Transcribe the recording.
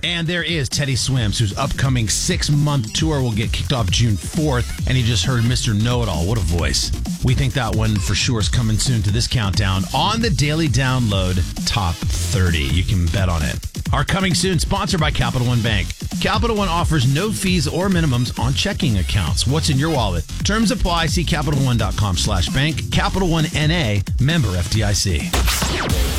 And there is Teddy Swims, whose upcoming 6-month tour will get kicked off June 4th. And he just heard Mr. Know-It-All. What a voice. We think that one for sure is coming soon to this countdown on the Daily Download Top 30. You can bet on it. Our coming soon, sponsored by Capital One Bank. Capital One offers no fees or minimums on checking accounts. What's in your wallet? Terms apply. See CapitalOne.com/bank. Capital One N.A. Member FDIC.